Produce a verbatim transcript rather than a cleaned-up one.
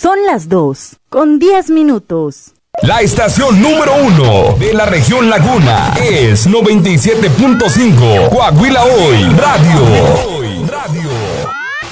Son las dos, con diez minutos. La estación número uno de la región Laguna es noventa y siete punto cinco Coahuila Hoy Radio. Radio.